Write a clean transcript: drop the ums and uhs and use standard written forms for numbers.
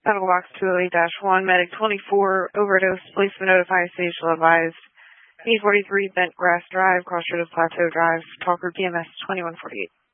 Battle Box 208-1, Medic 24, overdose. Police will notify stage shall advise. E43, Bent Grass Drive, Crossroads Plateau Drive, Talker PMS 2148.